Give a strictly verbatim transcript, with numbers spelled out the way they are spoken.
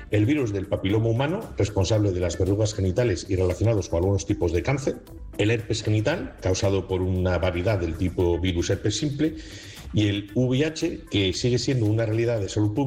el virus del papiloma humano, responsable de las verrugas genitales y relacionados con algunos tipos de cáncer, el herpes genital, causado por una variedad del tipo virus herpes simple, y el V I H, que sigue siendo una realidad de salud pública